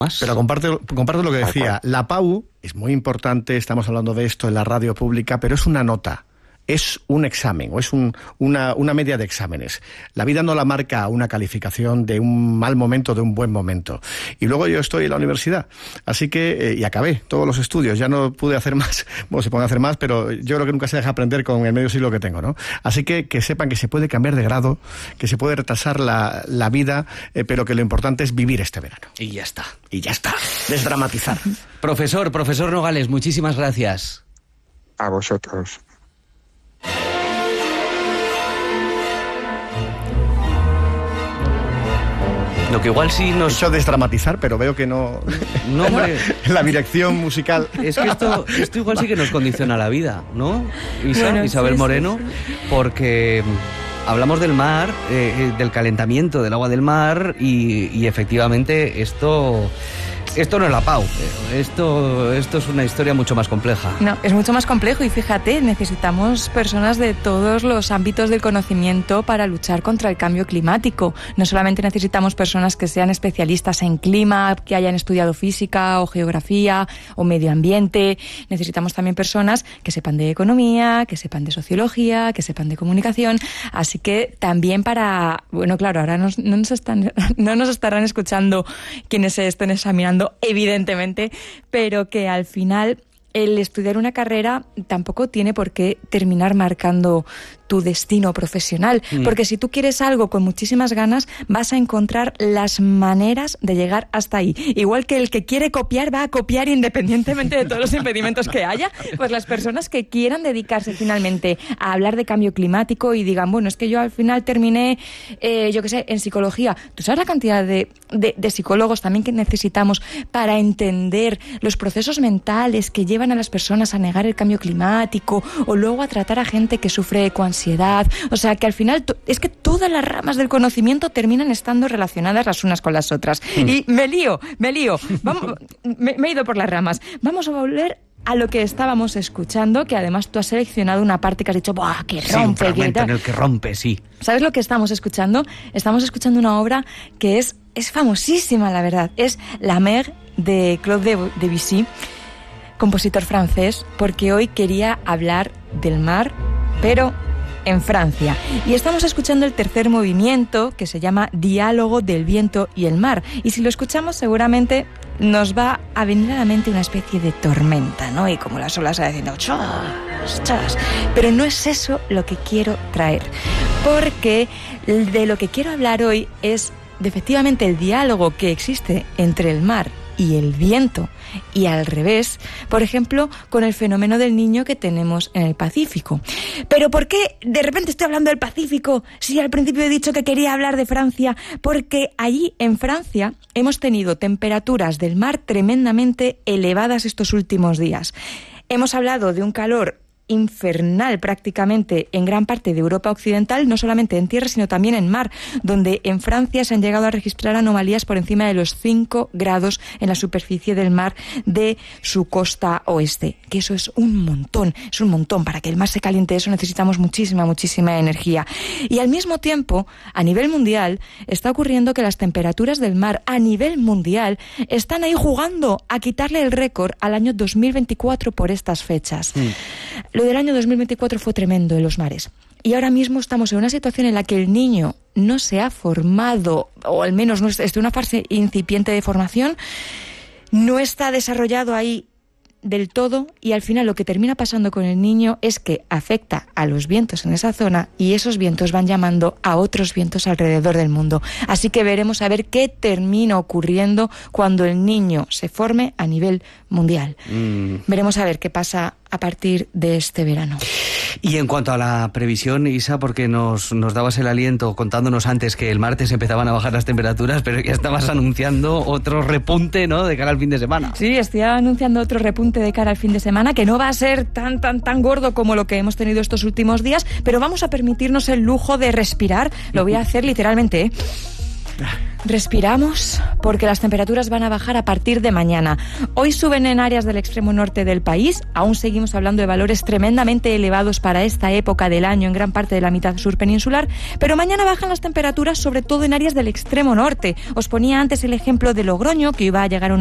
Pero comparto lo que decía. La PAU es muy importante, estamos hablando de esto en la radio pública, pero es una nota. Es un examen o es una media de exámenes. La vida no la marca una calificación de un mal momento, de un buen momento. Y luego yo estoy en la universidad, así que, y acabé todos los estudios, ya no pude hacer más, bueno, se pueden hacer más, pero yo creo que nunca se deja aprender con el medio siglo que tengo, ¿no? Así que sepan que se puede cambiar de grado, que se puede retrasar la vida, pero que lo importante es vivir este verano. Y ya está. Desdramatizar. Profesor Nogales, muchísimas gracias. A vosotros. Lo que igual sí nos... He hecho desdramatizar, pero veo que no... No, hombre. La dirección musical... Es que esto igual sí que nos condiciona la vida, ¿no? Isabel Moreno, sí. Porque hablamos del mar, del calentamiento del agua del mar y efectivamente esto no es la PAU, esto es una historia mucho más compleja. No, es mucho más complejo y fíjate, necesitamos personas de todos los ámbitos del conocimiento para luchar contra el cambio climático. No solamente necesitamos personas que sean especialistas en clima, que hayan estudiado física o geografía o medio ambiente, necesitamos también personas que sepan de economía, que sepan de sociología, que sepan de comunicación, así que también bueno, claro, ahora no nos estarán escuchando quienes se estén examinando, evidentemente, pero que al final el estudiar una carrera tampoco tiene por qué terminar marcando tu destino profesional, porque si tú quieres algo con muchísimas ganas, vas a encontrar las maneras de llegar hasta ahí. Igual que el que quiere copiar va a copiar independientemente de todos los impedimentos que haya, pues las personas que quieran dedicarse finalmente a hablar de cambio climático y digan, bueno, es que yo al final terminé, yo qué sé, en psicología. ¿Tú sabes la cantidad de psicólogos también que necesitamos para entender los procesos mentales que llevan a las personas a negar el cambio climático o luego a tratar a gente que sufre ecoansiedad? O sea, que al final es que todas las ramas del conocimiento terminan estando relacionadas las unas con las otras. Y me lío. Vamos, me he ido por las ramas. Vamos a volver a lo que estábamos escuchando, que además tú has seleccionado una parte que has dicho, ¡buah, que rompe! Sí, un fragmento en el que rompe, sí. ¿Sabes lo que estamos escuchando? Estamos escuchando una obra que es famosísima, la verdad. Es La Mer, de Claude Debussy, compositor francés, porque hoy quería hablar del mar, pero en Francia. Y estamos escuchando el tercer movimiento, que se llama Diálogo del viento y el mar. Y si lo escuchamos, seguramente nos va a venir a la mente una especie de tormenta, ¿no? Y como las olas haciendo chas, chas. Pero no es eso lo que quiero traer. Porque de lo que quiero hablar hoy es de efectivamente el diálogo que existe entre el mar y el viento, y al revés, por ejemplo, con el fenómeno del niño que tenemos en el Pacífico. ¿Pero por qué de repente estoy hablando del Pacífico si al principio he dicho que quería hablar de Francia? Porque allí, en Francia, hemos tenido temperaturas del mar tremendamente elevadas estos últimos días. Hemos hablado de un calor infernal prácticamente en gran parte de Europa Occidental, no solamente en tierra, sino también en mar, donde en Francia se han llegado a registrar anomalías por encima de los 5 grados en la superficie del mar de su costa oeste, que eso es un montón. Para que el mar se caliente eso necesitamos muchísima energía. Y al mismo tiempo, a nivel mundial, está ocurriendo que las temperaturas del mar a nivel mundial están ahí jugando a quitarle el récord al año 2024 por estas fechas. Lo del año 2024 fue tremendo en los mares. Y ahora mismo estamos en una situación en la que el niño no se ha formado, o al menos no está en una fase incipiente de formación, no está desarrollado ahí del todo, y al final lo que termina pasando con el niño es que afecta a los vientos en esa zona y esos vientos van llamando a otros vientos alrededor del mundo. Así que veremos a ver qué termina ocurriendo cuando el niño se forme a nivel mundial. Veremos a ver qué pasa a partir de este verano. Y en cuanto a la previsión, Isa, porque nos dabas el aliento contándonos antes que el martes empezaban a bajar las temperaturas, pero ya estabas anunciando otro repunte, ¿no?, de cara al fin de semana. Sí, estoy anunciando otro repunte de cara al fin de semana, que no va a ser tan gordo como lo que hemos tenido estos últimos días, pero vamos a permitirnos el lujo de respirar. Lo voy a hacer literalmente, ¿eh? Respiramos porque las temperaturas van a bajar a partir de mañana. Hoy suben en áreas del extremo norte del país. Aún seguimos hablando de valores tremendamente elevados para esta época del año en gran parte de la mitad sur peninsular, pero mañana bajan las temperaturas sobre todo en áreas del extremo norte. Os ponía antes el ejemplo de Logroño, que iba a llegar a